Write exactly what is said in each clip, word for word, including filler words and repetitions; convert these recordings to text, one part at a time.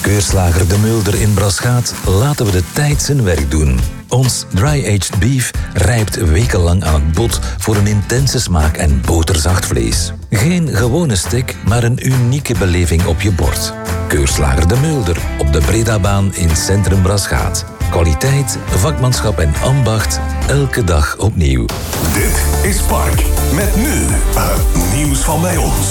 Keurslager De Mulder in Braschaat laten we de tijd zijn werk doen. Ons dry-aged beef rijpt wekenlang aan het bot voor een intense smaak en boterzacht vlees. Geen gewone steak, maar een unieke beleving op je bord. Keurslager De Mulder op de Bredabaan in Centrum Braschaat. Kwaliteit, vakmanschap en ambacht, elke dag opnieuw. Dit is Park, met nu het nieuws van bij ons.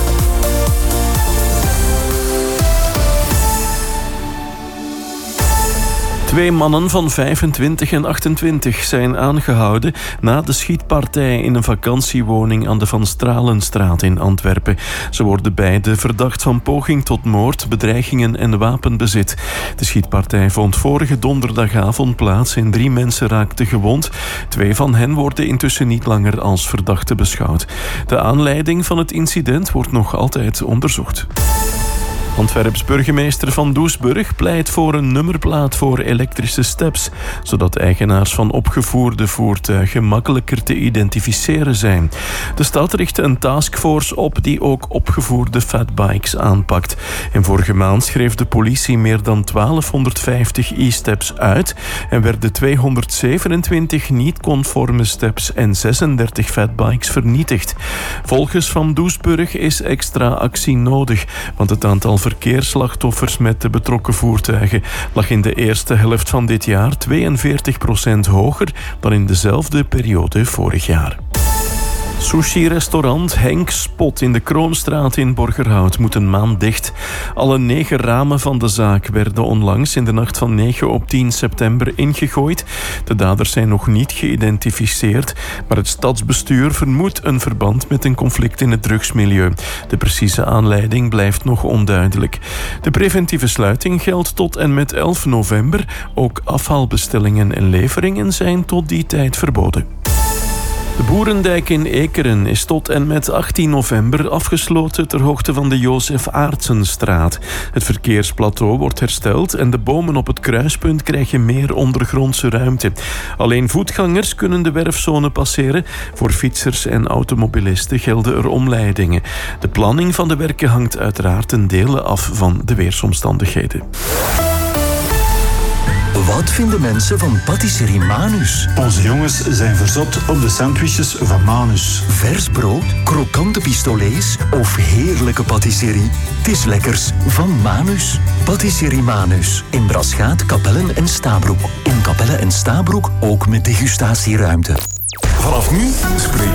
Twee mannen van vijfentwintig en achtentwintig zijn aangehouden na de schietpartij in een vakantiewoning aan de Van Stralenstraat in Antwerpen. Ze worden beide verdacht van poging tot moord, bedreigingen en wapenbezit. De schietpartij vond vorige donderdagavond plaats en drie mensen raakten gewond. Twee van hen worden intussen niet langer als verdachten beschouwd. De aanleiding van het incident wordt nog altijd onderzocht. Antwerps burgemeester Van Doesburg pleit voor een nummerplaat voor elektrische steps, zodat eigenaars van opgevoerde voertuigen makkelijker te identificeren zijn. De stad richt een taskforce op die ook opgevoerde fatbikes aanpakt. En vorige maand schreef de politie meer dan twaalfhonderdvijftig e-steps uit en werden tweehonderdzevenentwintig niet-conforme steps en zesendertig fatbikes vernietigd. Volgens Van Doesburg is extra actie nodig, want het aantal verkeersslachtoffers met de betrokken voertuigen lag in de eerste helft van dit jaar tweeënveertig procent hoger dan in dezelfde periode vorig jaar. Sushi-restaurant Henk Spot in de Kroonstraat in Borgerhout moet een maand dicht. Alle negen ramen van de zaak werden onlangs in de nacht van negen op tien september ingegooid. De daders zijn nog niet geïdentificeerd, maar het stadsbestuur vermoedt een verband met een conflict in het drugsmilieu. De precieze aanleiding blijft nog onduidelijk. De preventieve sluiting geldt tot en met elf november. Ook afhaalbestellingen en leveringen zijn tot die tijd verboden. De Boerendijk in Ekeren is tot en met achttien november afgesloten ter hoogte van de Jozef Aartsenstraat. Het verkeersplateau wordt hersteld en de bomen op het kruispunt krijgen meer ondergrondse ruimte. Alleen voetgangers kunnen de werfzone passeren. Voor fietsers en automobilisten gelden er omleidingen. De planning van de werken hangt uiteraard ten dele af van de weersomstandigheden. Wat vinden mensen van patisserie Manus? Onze jongens zijn verzot op de sandwiches van Manus. Vers brood, krokante pistolets of heerlijke patisserie? Het is lekkers van Manus. Patisserie Manus. In Braschaat, Kapellen en Stabroek. In Kapellen en Stabroek ook met degustatieruimte. Vanaf nu spreek